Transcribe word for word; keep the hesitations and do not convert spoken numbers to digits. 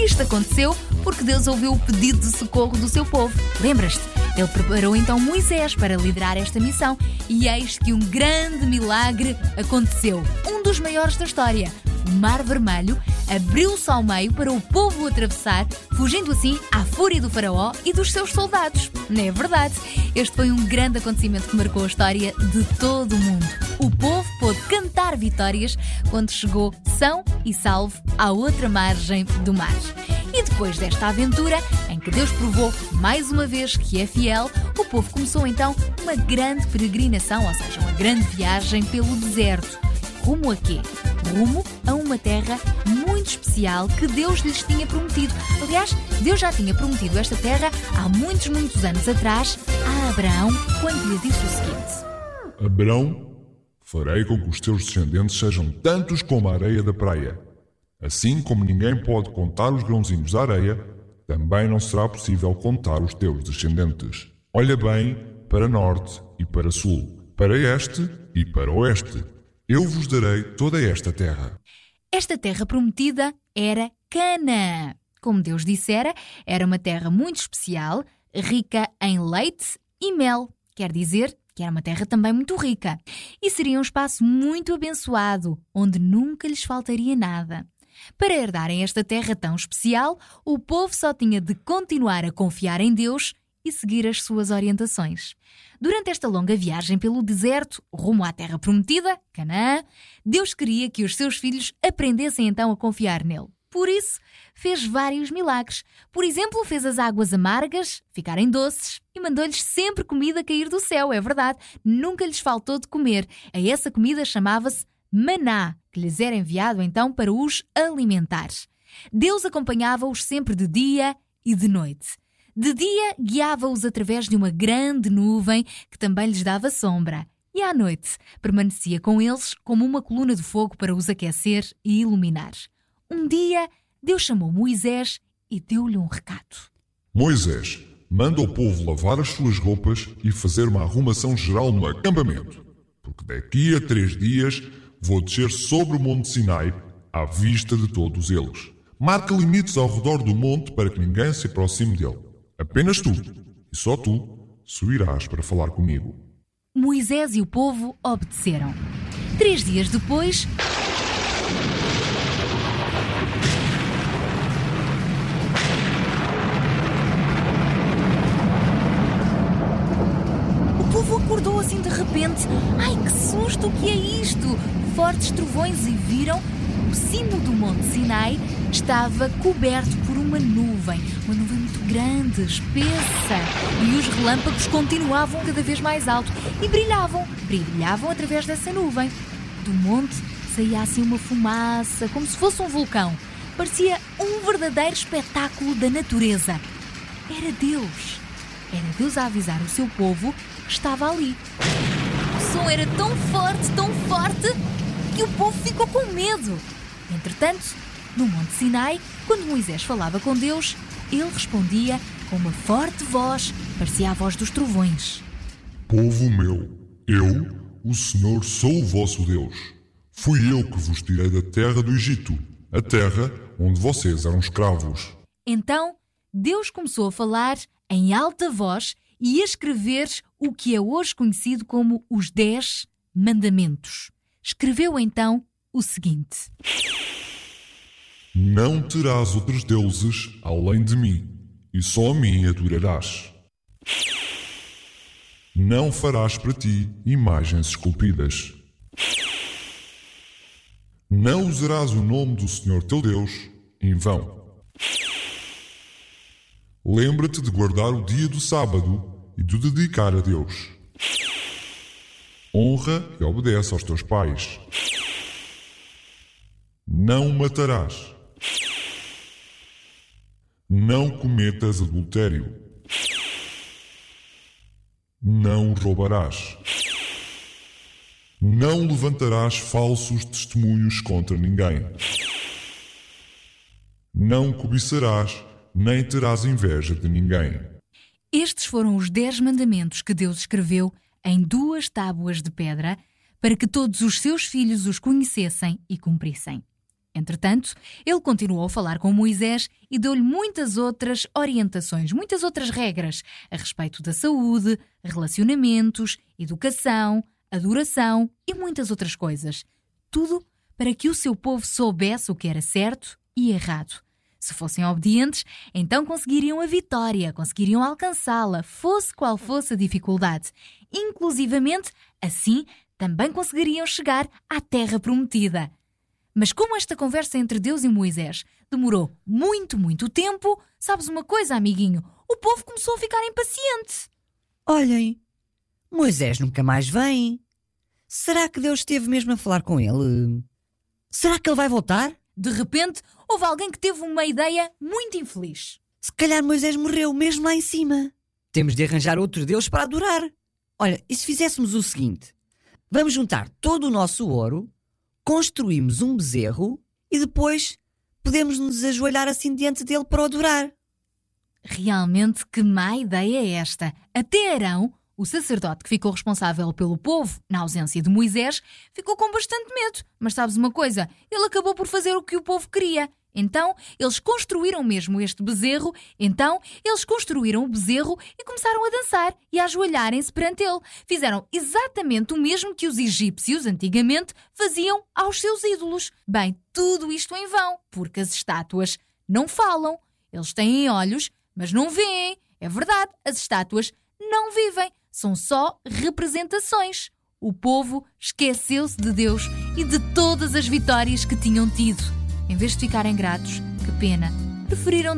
isto aconteceu porque Deus ouviu o pedido de socorro do seu povo. Lembras-te? Ele preparou então Moisés para liderar esta missão e eis que um grande milagre aconteceu. Um dos maiores da história. O Mar Vermelho abriu-se ao meio para o povo atravessar, fugindo assim à fúria do faraó e dos seus soldados. Não é verdade? Este foi um grande acontecimento que marcou a história de todo o mundo. O povo pôde cantar vitórias quando chegou são e salvo à outra margem do mar. E depois desta aventura, em que Deus provou mais uma vez que é fiel, o povo começou então uma grande peregrinação, ou seja, uma grande viagem pelo deserto. Rumo a quê? Rumo a uma terra muito especial que Deus lhes tinha prometido. Aliás, Deus já tinha prometido esta terra há muitos, muitos anos atrás a Abraão, quando lhe disse o seguinte: Abraão, farei com que os teus descendentes sejam tantos como a areia da praia. Assim como ninguém pode contar os grãozinhos da areia, também não será possível contar os teus descendentes. Olha bem para norte e para sul, para este e para oeste. Eu vos darei toda esta terra. Esta terra prometida era Canaã. Como Deus dissera, era uma terra muito especial, rica em leite e mel. Quer dizer que era uma terra também muito rica. E seria um espaço muito abençoado, onde nunca lhes faltaria nada. Para herdarem esta terra tão especial, o povo só tinha de continuar a confiar em Deus e seguir as suas orientações. Durante esta longa viagem pelo deserto, rumo à terra prometida, Canaã, Deus queria que os seus filhos aprendessem então a confiar nele. Por isso, fez vários milagres. Por exemplo, fez as águas amargas ficarem doces e mandou-lhes sempre comida cair do céu, é verdade. Nunca lhes faltou de comer. A essa comida chamava-se maná, que lhes era enviado então para os alimentar. Deus acompanhava-os sempre de dia e de noite. De dia, guiava-os através de uma grande nuvem que também lhes dava sombra. E à noite, permanecia com eles como uma coluna de fogo para os aquecer e iluminar. Um dia, Deus chamou Moisés e deu-lhe um recado. Moisés, manda o povo lavar as suas roupas e fazer uma arrumação geral no acampamento, porque daqui a três dias vou descer sobre o monte Sinai à vista de todos eles. Marca limites ao redor do monte para que ninguém se aproxime dele. Apenas tu, e só tu, subirás para falar comigo. Moisés e o povo obedeceram. Três dias depois, o povo acordou assim de repente. Ai, que susto, o que é isto? Fortes trovões, e viram o cimo do monte Sinai estava coberto por uma nuvem, uma nuvem muito grande, espessa, e os relâmpagos continuavam cada vez mais alto e brilhavam, brilhavam através dessa nuvem. Do monte saía assim uma fumaça, como se fosse um vulcão. Parecia um verdadeiro espetáculo da natureza. Era Deus. Era Deus a avisar o seu povo que estava ali. O som era tão forte, tão forte, que o povo ficou com medo. Entretanto, no Monte Sinai, quando Moisés falava com Deus, ele respondia com uma forte voz, parecia a voz dos trovões. Povo meu, eu, o Senhor, sou o vosso Deus. Fui eu que vos tirei da terra do Egito, a terra onde vocês eram escravos. Então, Deus começou a falar em alta voz e a escrever o que é hoje conhecido como os Dez Mandamentos. Escreveu então o seguinte: Não terás outros deuses além de mim, e só a mim adorarás. Não farás para ti imagens esculpidas. Não usarás o nome do Senhor teu Deus em vão. Lembra-te de guardar o dia do sábado e de o dedicar a Deus. Honra e obedece aos teus pais. Não matarás. Não cometas adultério. Não roubarás. Não levantarás falsos testemunhos contra ninguém. Não cobiçarás, nem terás inveja de ninguém. Estes foram os dez mandamentos que Deus escreveu em duas tábuas de pedra para que todos os seus filhos os conhecessem e cumprissem. Entretanto, ele continuou a falar com Moisés e deu-lhe muitas outras orientações, muitas outras regras a respeito da saúde, relacionamentos, educação, adoração e muitas outras coisas. Tudo para que o seu povo soubesse o que era certo e errado. Se fossem obedientes, então conseguiriam a vitória, conseguiriam alcançá-la, fosse qual fosse a dificuldade. Inclusivamente, assim, também conseguiriam chegar à terra prometida. Mas como esta conversa entre Deus e Moisés demorou muito, muito tempo, sabes uma coisa, amiguinho? O povo começou a ficar impaciente. Olhem, Moisés nunca mais vem. Será que Deus esteve mesmo a falar com ele? Será que ele vai voltar? De repente, houve alguém que teve uma ideia muito infeliz. Se calhar Moisés morreu mesmo lá em cima. Temos de arranjar outro Deus para adorar. Olha, e se fizéssemos o seguinte? Vamos juntar todo o nosso ouro, construímos um bezerro e depois podemos nos ajoelhar assim diante dele para o adorar. Realmente, que má ideia é esta? Até Arão, o sacerdote que ficou responsável pelo povo na ausência de Moisés, ficou com bastante medo. Mas sabes uma coisa? Ele acabou por fazer o que o povo queria. Então, eles construíram mesmo este bezerro. Então, eles construíram o bezerro e começaram a dançar e a ajoelharem-se perante ele. Fizeram exatamente o mesmo que os egípcios, antigamente, faziam aos seus ídolos. Bem, tudo isto em vão, porque as estátuas não falam. Eles têm olhos, mas não veem. É verdade, as estátuas não vivem. São só representações. O povo esqueceu-se de Deus e de todas as vitórias que tinham tido. Em vez de ficarem gratos, que pena, preferiram